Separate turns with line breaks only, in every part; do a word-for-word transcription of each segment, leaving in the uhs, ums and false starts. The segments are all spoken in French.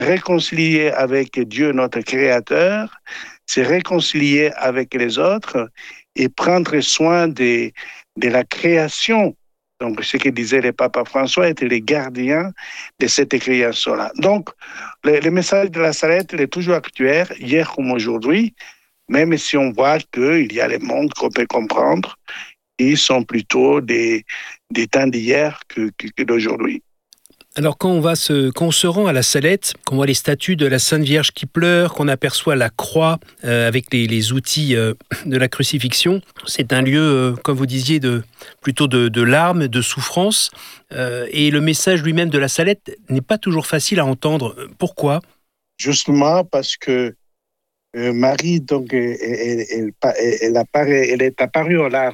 réconcilier avec Dieu, notre Créateur, se réconcilier avec les autres et prendre soin de, de la création. Donc, ce que disait le Papa François était les gardiens de cette création-là. Donc, le, le message de la Salette est toujours actuel, hier comme aujourd'hui, même si on voit qu'il y a les mondes qu'on peut comprendre, qui sont plutôt des, des temps d'hier que, que, que d'aujourd'hui.
Alors quand on, va se, quand on se rend à la Salette, qu'on voit les statues de la Sainte Vierge qui pleure, qu'on aperçoit la croix euh, avec les, les outils euh, de la crucifixion, c'est un lieu, euh, comme vous disiez, de, plutôt de, de larmes, de souffrance. Euh, et le message lui-même de la Salette n'est pas toujours facile à entendre. Pourquoi ?
Justement parce que euh, Marie, donc, elle, elle, elle, elle, elle, apparaît, elle est apparue aux larmes.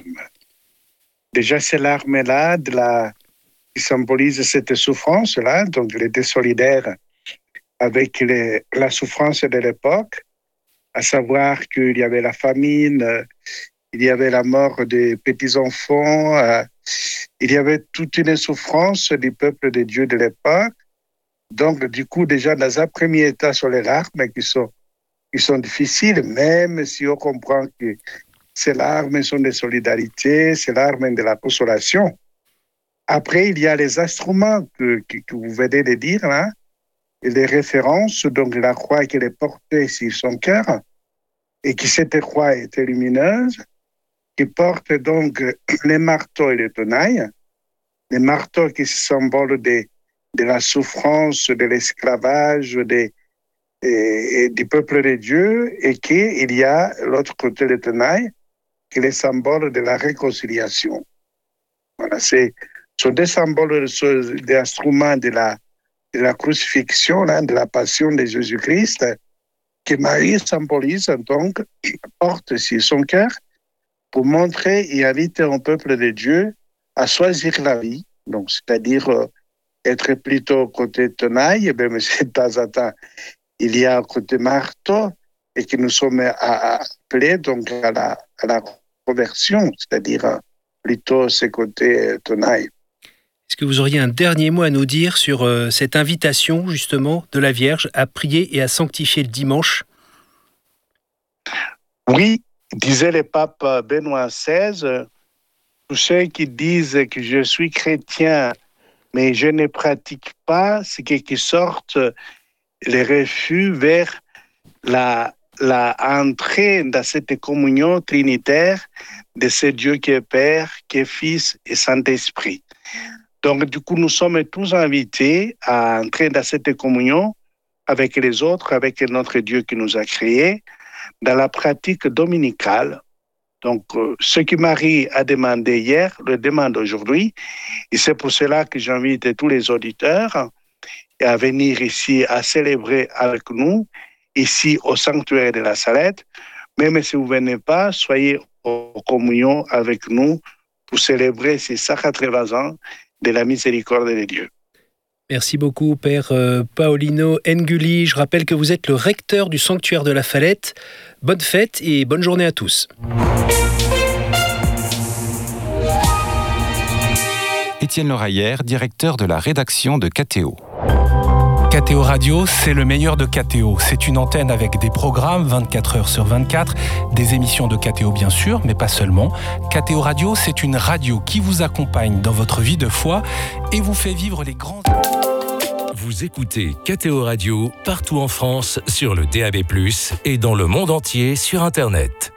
Déjà, ces larmes-là, de la... qui symbolise cette souffrance-là, donc elle était solidaire avec les, la souffrance de l'époque, à savoir qu'il y avait la famine, euh, il y avait la mort des petits-enfants, euh, il y avait toute une souffrance du peuple de Dieu de l'époque. Donc, du coup, déjà, dans un premier état sur les larmes qui sont, qui sont difficiles, même si on comprend que ces larmes sont de solidarité, ces larmes de la consolation. Après, il y a les instruments que, que, que vous venez de dire, là, et les références, donc la croix qu'elle est portée sur son cœur, et que cette croix était lumineuse, qui porte donc les marteaux et les tenailles, les marteaux qui symbolent de, de la souffrance, de l'esclavage, de, et, et du peuple de Dieu, et qu'il y a l'autre côté des tenailles, qui est le symbole de la réconciliation. Voilà, c'est ce sont des symboles, des instruments de la, de la crucifixion, là, de la passion de Jésus-Christ, que Marie symbolise, donc, porte sur son cœur pour montrer et inviter un peuple de Dieu à choisir la vie, donc, c'est-à-dire euh, être plutôt côté tenaille, même si de temps en temps, il y a un côté marteau, et que nous sommes appelés donc, à, la, à la conversion, c'est-à-dire euh, plutôt ce côté tenaille.
Est-ce que vous auriez un dernier mot à nous dire sur euh, cette invitation, justement, de la Vierge à prier et à sanctifier le dimanche ?
Oui, disait le pape Benoît seize, tous ceux qui disent que je suis chrétien, mais je ne pratique pas, c'est qui sortent les refus vers la, la entrée dans cette communion trinitaire de ce Dieu qui est Père, qui est Fils et Saint-Esprit. Donc, du coup, nous sommes tous invités à entrer dans cette communion avec les autres, avec notre Dieu qui nous a créés, dans la pratique dominicale. Donc, euh, ce que Marie a demandé hier, le demande aujourd'hui. Et c'est pour cela que j'invite tous les auditeurs à venir ici à célébrer avec nous, ici au sanctuaire de la Salette. Même si vous ne venez pas, soyez en communion avec nous pour célébrer ces cent ans de la miséricorde de Dieu.
Merci beaucoup, Père euh, Paolino Nguli. Je rappelle que vous êtes le recteur du sanctuaire de la Falette. Bonne fête et bonne journée à tous.
Étienne Loraillère, directeur de la rédaction de K T O.
K T O Radio, c'est le meilleur de K T O. C'est une antenne avec des programmes vingt-quatre heures sur vingt-quatre, des émissions de K T O bien sûr, mais pas seulement. K T O Radio, c'est une radio qui vous accompagne dans votre vie de foi et vous fait vivre les grands...
Vous écoutez K T O Radio partout en France sur le D A B plus, et dans le monde entier sur Internet.